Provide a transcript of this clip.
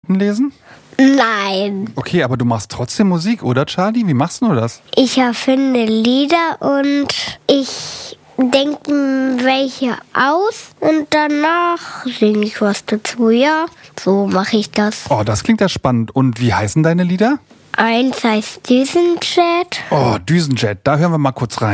Noten lesen? Nein. Okay, aber du machst trotzdem Musik, oder Charlie? Wie machst du das? Ich erfinde Lieder und ich denke welche aus und danach singe ich was dazu. Ja, so mache ich das. Oh, das klingt ja spannend. Und wie heißen deine Lieder? Eins heißt Düsenjet. Oh, Düsenjet, da hören wir mal kurz rein.